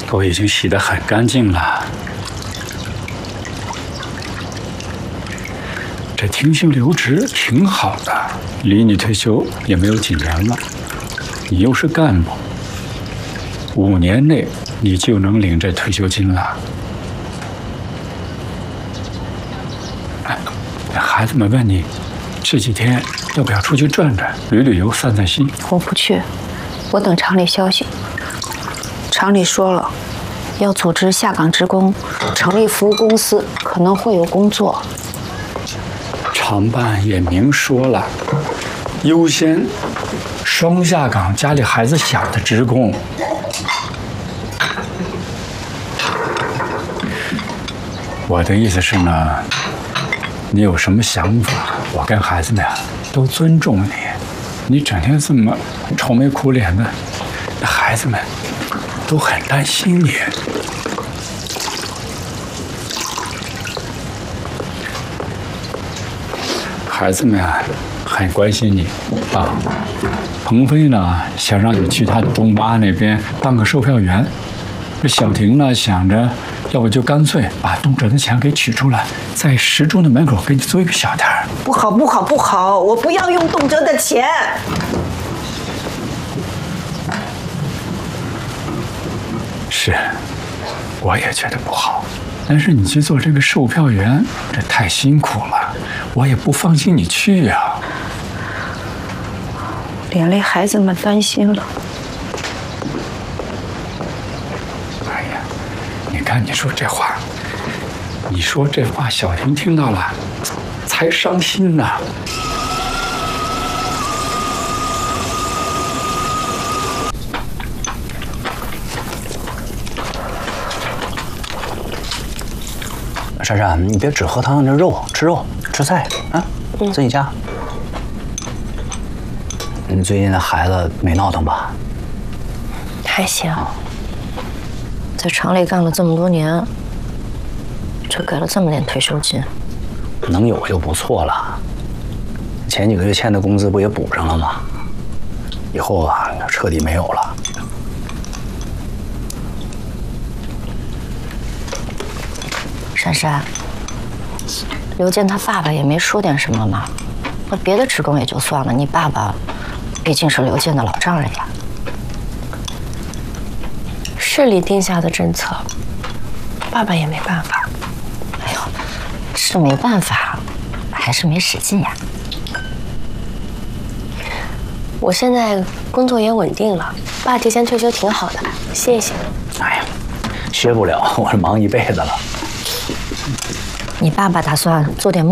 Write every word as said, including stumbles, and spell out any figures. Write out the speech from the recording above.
都已经洗得很干净了。这停薪留职挺好的，离你退休也没有几年了。你又是干部，五年内你就能领这退休金了。哎，孩子们问你，这几天要不要出去转转，旅旅游，散散心？ 我不去，我等厂里消息。厂里说了，要组织下岗职工成立服务公司，可能会有工作。 厂办也明说了，优先双下岗家里孩子小的职工。我的意思是呢，你有什么想法，我跟孩子们都尊重你。你整天这么愁眉苦脸的，那孩子们都很担心你。孩子们啊，很关心你啊。鹏飞呢，想让你去他东巴那边当个售票员。这小婷呢，想着要不就干脆把动辄的钱给取出来，在时钟的门口给你做一个小摊儿。 不好，不好，不好！我不要用动辄的钱。 是，我也觉得不好。但是你去做这个售票员，这太辛苦了，我也不放心你去呀、啊。 连累孩子们担心了。 哎呀，你看你说这话，你说这话，小婷听到了，才伤心呢。 珊珊，你别只喝汤，这肉吃肉吃菜啊，自己夹。你最近的孩子没闹腾吧？ 还行，在厂里干了这么多年，只给了这么点退休金， 能有就不错了。前几个月欠的工资不也补上了吗？以后啊，彻底没有了。 珊珊，刘健他爸爸也没说点什么嘛。那别的职工也就算了，你爸爸毕竟是刘健的老丈人呀。 市里定下的政策，爸爸也没办法。 哎呦，是没办法，还是没使劲呀。 我现在工作也稳定了，爸提前退休挺好的，谢谢。 哎呀，歇不了，我是忙一辈子了。 你爸爸打算做点